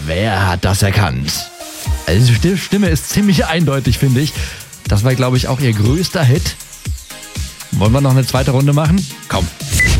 Wer hat das erkannt? Also die Stimme ist ziemlich eindeutig, finde ich. Das war, glaube ich, auch ihr größter Hit. Wollen wir noch eine zweite Runde machen? Komm.